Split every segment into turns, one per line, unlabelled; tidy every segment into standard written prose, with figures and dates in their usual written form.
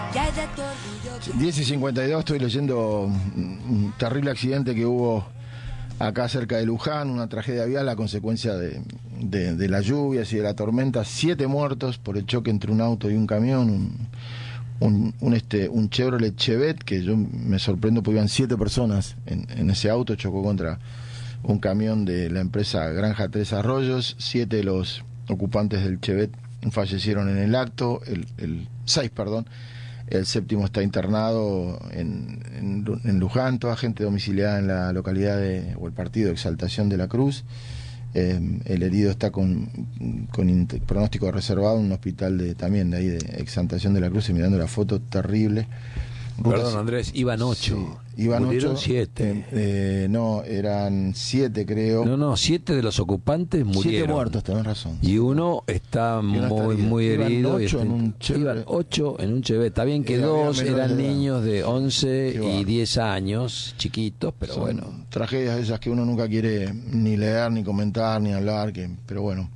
10:52, estoy leyendo un terrible accidente que hubo acá cerca de Luján, una tragedia vial a consecuencia de las lluvias y de la tormenta. 7 muertos por el choque entre un auto y un camión, un Chevrolet Chevette, que yo me sorprendo porque iban 7 personas en ese auto, chocó contra un camión de la empresa Granja Tres Arroyos. 7 de los ocupantes del Chevette fallecieron en el acto, 6, perdón. El 7º está internado en Luján, toda gente domiciliada en la localidad o el partido de Exaltación de la Cruz. El herido está con pronóstico reservado en un hospital también de ahí de Exaltación de la Cruz, y mirando la foto, terrible.
Perdón, Andrés, iban 8.
Sí, iban 8.
7.
No, eran 7, creo.
No, 7 de los ocupantes murieron.
7 muertos, tenés razón.
Y uno está muy herido. Iban 8 en un Chevette. Está bien que 2 eran niños de 11 y 10 años, chiquitos, pero
son
bueno.
Tragedias esas que uno nunca quiere ni leer, ni comentar, ni hablar, pero bueno,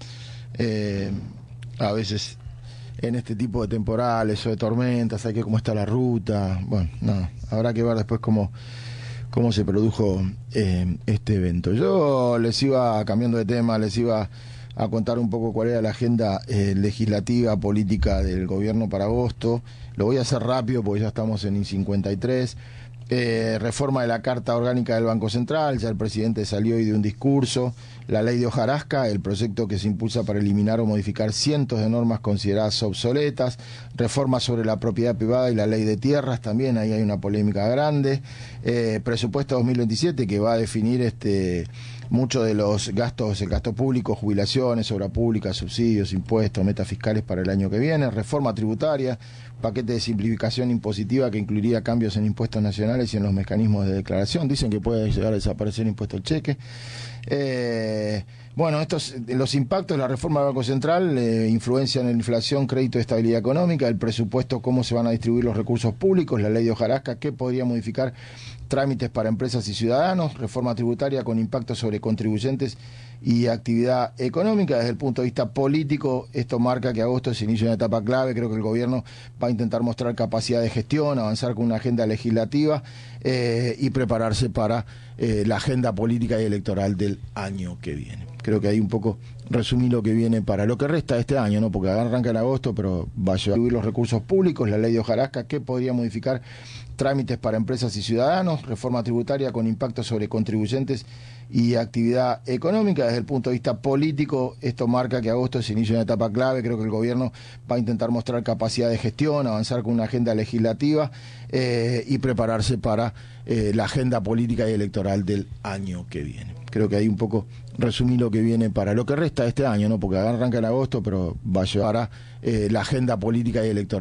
a veces en este tipo de temporales o de tormentas hay que cómo está la ruta. Bueno, nada, habrá que ver después cómo se produjo este evento. Yo les iba cambiando de tema, les iba a contar un poco cuál era la agenda legislativa, política del gobierno para agosto. Lo voy a hacer rápido porque ya estamos en I-53. Reforma de la Carta Orgánica del Banco Central, ya el presidente salió y dio un discurso. La ley de hojarasca, el proyecto que se impulsa para eliminar o modificar cientos de normas consideradas obsoletas. Reforma sobre la propiedad privada y la ley de tierras, también ahí hay una polémica grande. Presupuesto 2027 que va a definir muchos de los gastos, el gasto público, jubilaciones, obra pública, subsidios, impuestos, metas fiscales para el año que viene. Reforma tributaria, paquete de simplificación impositiva que incluiría cambios en impuestos nacionales y en los mecanismos de declaración. Dicen que puede llegar a desaparecer el impuesto al cheque. Bueno, los impactos de la reforma del Banco Central influencian en la inflación, crédito de estabilidad económica, el presupuesto, cómo se van a distribuir los recursos públicos, la ley de hojarasca, que podría modificar trámites para empresas y ciudadanos, reforma tributaria con impacto sobre contribuyentes y actividad económica. Desde el punto de vista político, esto marca que agosto se inicia una etapa clave. Creo que el gobierno va a intentar mostrar capacidad de gestión, avanzar con una agenda legislativa y prepararse para la agenda política y electoral del año que viene. Creo que ahí un poco resumí lo que viene para lo que resta de este año, ¿no? Porque arranca en agosto, pero va a distribuir los recursos públicos, la ley de hojarasca, que podría modificar trámites para empresas y ciudadanos, reforma tributaria con impacto sobre contribuyentes y actividad económica. Desde el punto de vista político, esto marca que agosto se inicia una etapa clave. Creo que el gobierno va a intentar mostrar capacidad de gestión, avanzar con una agenda legislativa y prepararse para la agenda política y electoral del año que viene. Creo que ahí un poco resumí lo que viene para lo que resta de este año, ¿no? Porque arranca en agosto, pero va a llevar a la agenda política y electoral.